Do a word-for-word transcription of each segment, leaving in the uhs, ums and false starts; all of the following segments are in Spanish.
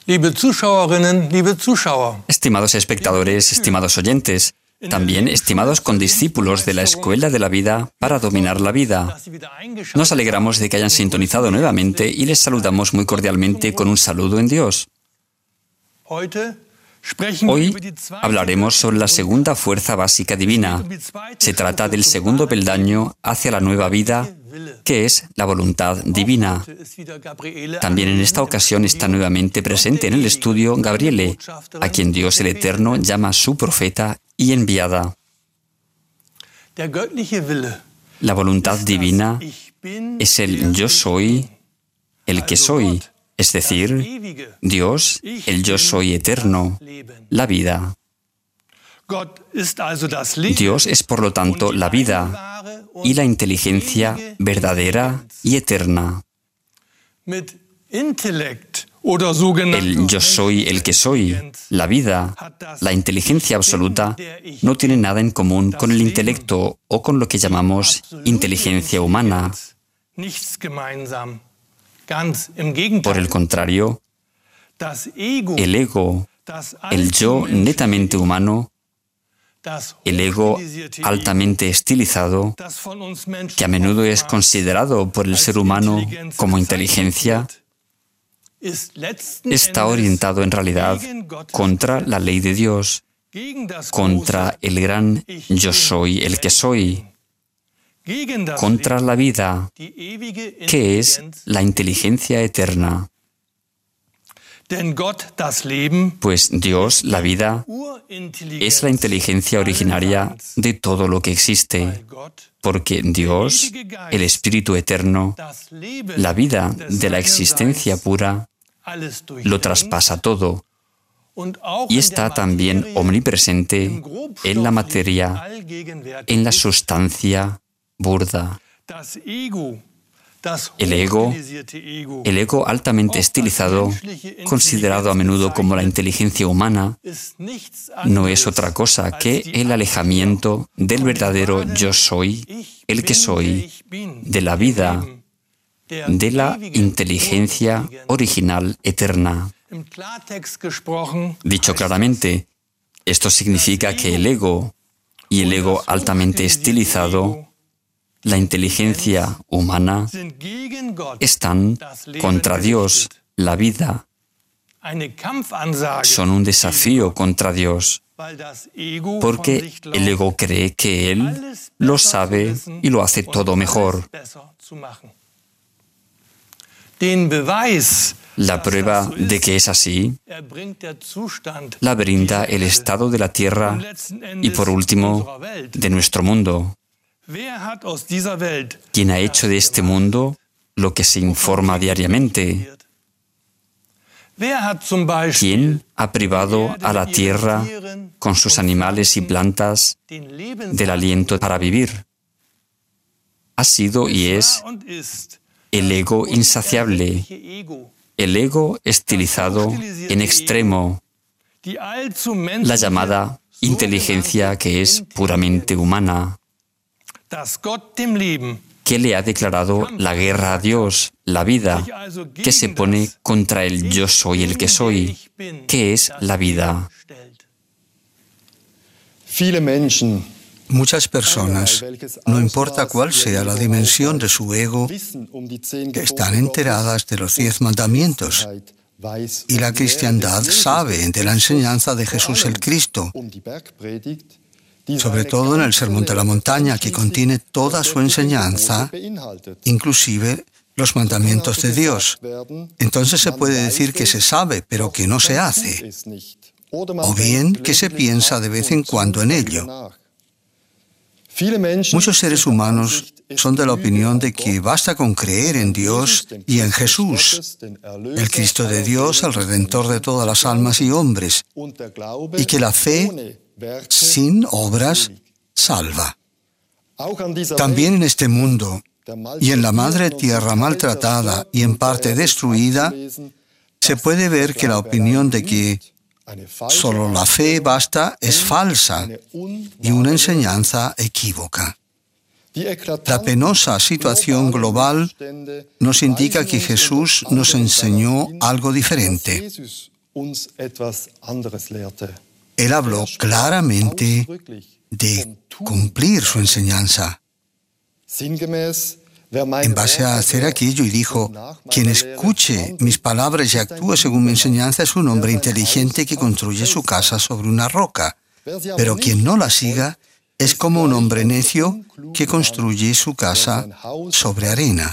Liebe Zuschauerinnen, liebe Zuschauer. Estimados espectadores, estimados oyentes, también estimados condiscípulos de la Escuela de la Vida para dominar la vida. Nos alegramos de que hayan sintonizado nuevamente y les saludamos muy cordialmente con un saludo en Dios. Hoy hablaremos sobre la segunda fuerza básica divina. Se trata del segundo peldaño hacia la nueva vida, que es la voluntad divina. También en esta ocasión está nuevamente presente en el estudio Gabriele, a quien Dios el Eterno llama su profeta y enviada. La voluntad divina es el yo soy, el que soy. Es decir, Dios, el yo soy eterno, la vida. Dios es, por lo tanto, la vida y la inteligencia verdadera y eterna. El yo soy, el que soy, la vida, la inteligencia absoluta, no tiene nada en común con el intelecto o con lo que llamamos inteligencia humana. Por el contrario, el ego, el yo netamente humano, el ego altamente estilizado, que a menudo es considerado por el ser humano como inteligencia, está orientado en realidad contra la ley de Dios, contra el gran yo soy, el que soy, contra la vida, que es la inteligencia eterna. Pues Dios, la vida, es la inteligencia originaria de todo lo que existe, porque Dios, el Espíritu Eterno, la vida de la existencia pura, lo traspasa todo y está también omnipresente en la materia, en la sustancia burda. El ego, el ego altamente estilizado, considerado a menudo como la inteligencia humana, no es otra cosa que el alejamiento del verdadero yo soy, el que soy, de la vida, de la inteligencia original eterna. Dicho claramente, esto significa que el ego y el ego altamente estilizado, la inteligencia humana, están contra Dios, la vida. Son un desafío contra Dios, porque el ego cree que Él lo sabe y lo hace todo mejor. La prueba de que es así la brinda el estado de la tierra y, por último, de nuestro mundo. ¿Quién ha hecho de este mundo lo que se informa diariamente? ¿Quién ha privado a la tierra, con sus animales y plantas, del aliento para vivir? Ha sido y es el ego insaciable, el ego estilizado en extremo, la llamada inteligencia que es puramente humana, que le ha declarado la guerra a Dios, la vida, que se pone contra el yo soy el que soy, que es la vida. Muchas personas, no importa cuál sea la dimensión de su ego, están enteradas de los diez mandamientos. Y la cristiandad sabe de la enseñanza de Jesús el Cristo, sobre todo en el Sermón de la Montaña, que contiene toda su enseñanza, inclusive los mandamientos de Dios. Entonces se puede decir que se sabe, pero que no se hace, o bien que se piensa de vez en cuando en ello. Muchos seres humanos son de la opinión de que basta con creer en Dios y en Jesús, el Cristo de Dios, el Redentor de todas las almas y hombres, y que la fe sin obras salva. También en este mundo y en la madre tierra maltratada y en parte destruida, se puede ver que la opinión de que solo la fe basta es falsa y una enseñanza equívoca. La penosa situación global nos indica que Jesús nos enseñó algo diferente. Él habló claramente de cumplir su enseñanza. En base a hacer aquello, y dijo: quien escuche mis palabras y actúe según mi enseñanza es un hombre inteligente que construye su casa sobre una roca. Pero quien no la siga es como un hombre necio que construye su casa sobre arena.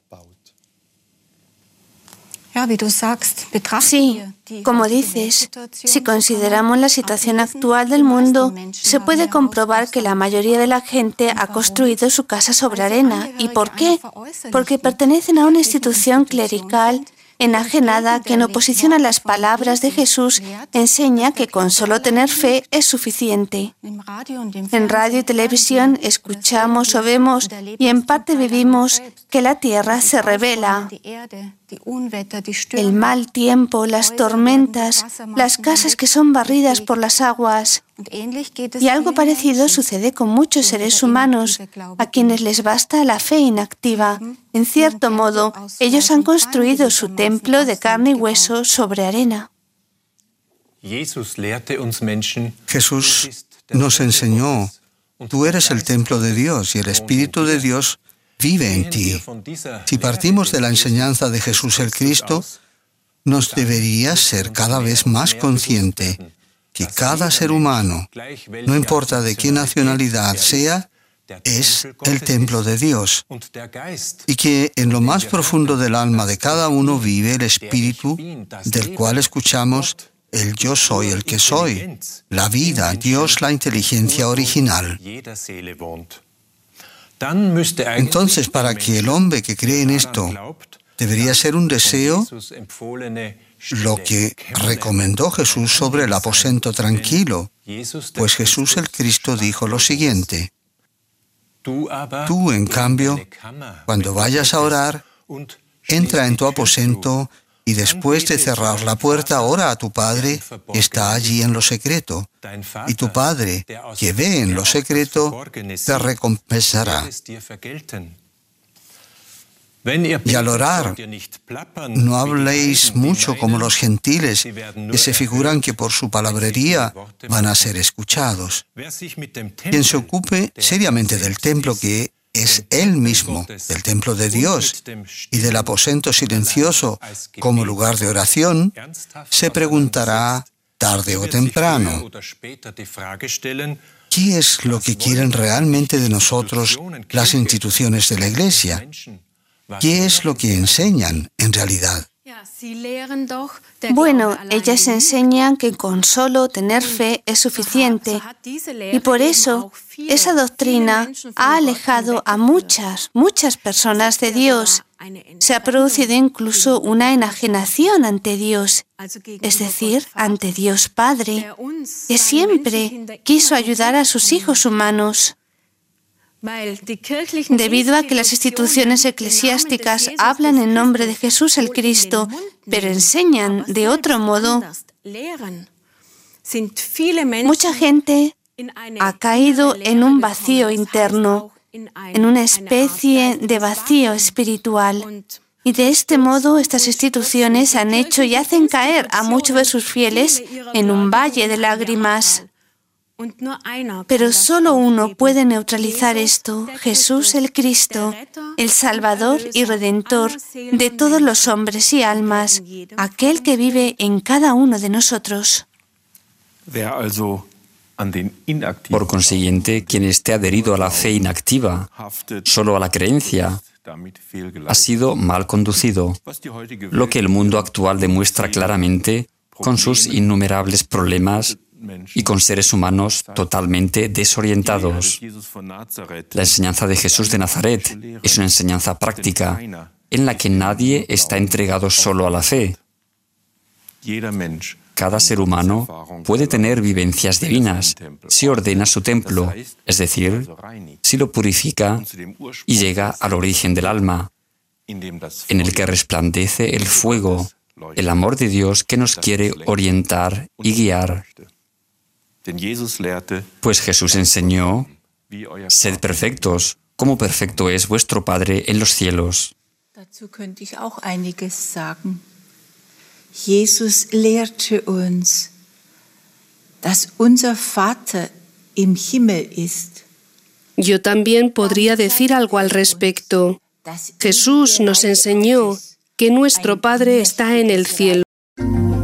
Sí, como dices, si consideramos la situación actual del mundo, se puede comprobar que la mayoría de la gente ha construido su casa sobre arena. ¿Y por qué? Porque pertenecen a una institución clerical enajenada que en oposición a las palabras de Jesús enseña que con solo tener fe es suficiente. En radio y televisión escuchamos o vemos y en parte vivimos que la tierra se revela. El mal tiempo, las tormentas, las casas que son barridas por las aguas. Y algo parecido sucede con muchos seres humanos, a quienes les basta la fe inactiva. En cierto modo, ellos han construido su templo de carne y hueso sobre arena. Jesús nos enseñó: tú eres el templo de Dios y el Espíritu de Dios vive en ti. Si partimos de la enseñanza de Jesús el Cristo, nos debería ser cada vez más consciente que cada ser humano, no importa de qué nacionalidad sea, es el templo de Dios, y que en lo más profundo del alma de cada uno vive el Espíritu del cual escuchamos el yo soy el que soy, la vida, Dios, la inteligencia original. Entonces, para que el hombre que cree en esto debería ser un deseo, lo que recomendó Jesús sobre el aposento tranquilo, pues Jesús el Cristo dijo lo siguiente: tú, en cambio, cuando vayas a orar, entra en tu aposento y después de cerrar la puerta, ora a tu Padre que está allí en lo secreto. Y tu Padre, que ve en lo secreto, te recompensará. Y al orar, no habléis mucho como los gentiles, que se figuran que por su palabrería van a ser escuchados. Quien se ocupe seriamente del templo, que es Él mismo, del templo de Dios y del aposento silencioso como lugar de oración, se preguntará tarde o temprano: ¿qué es lo que quieren realmente de nosotros las instituciones de la Iglesia? ¿Qué es lo que enseñan en realidad? Bueno, ellas enseñan que con solo tener fe es suficiente, y por eso esa doctrina ha alejado a muchas, muchas personas de Dios. Se ha producido incluso una enajenación ante Dios, es decir, ante Dios Padre, que siempre quiso ayudar a sus hijos humanos. Debido a que las instituciones eclesiásticas hablan en nombre de Jesús el Cristo, pero enseñan de otro modo, mucha gente ha caído en un vacío interno, en una especie de vacío espiritual. Y de este modo estas instituciones han hecho y hacen caer a muchos de sus fieles en un valle de lágrimas. Pero solo uno puede neutralizar esto: Jesús el Cristo, el Salvador y Redentor de todos los hombres y almas, aquel que vive en cada uno de nosotros. Por consiguiente, quien esté adherido a la fe inactiva, solo a la creencia, ha sido mal conducido, lo que el mundo actual demuestra claramente con sus innumerables problemas y con seres humanos totalmente desorientados. La enseñanza de Jesús de Nazaret es una enseñanza práctica en la que nadie está entregado solo a la fe. Cada ser humano puede tener vivencias divinas si ordena su templo, es decir, si lo purifica y llega al origen del alma, en el que resplandece el fuego, el amor de Dios que nos quiere orientar y guiar. Pues Jesús enseñó: sed perfectos, como perfecto es vuestro Padre en los cielos. Jesus lehrte uns, dass unser Vater im Himmel ist. Yo también podría decir algo al respecto. Jesús nos enseñó que nuestro Padre está en el cielo.